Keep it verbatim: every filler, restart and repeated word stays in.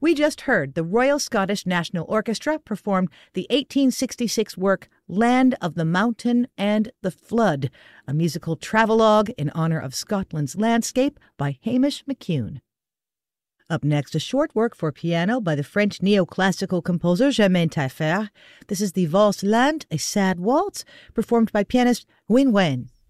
We just heard the Royal Scottish National Orchestra perform the eighteen sixty-six work Land of the Mountain and the Flood, a musical travelogue in honor of Scotland's landscape by Hamish McCune. Up next, a short work for piano by the French neoclassical composer Germain Taillefer. This is the Valse Lente, a sad waltz, performed by pianist Nguyen Nguyen.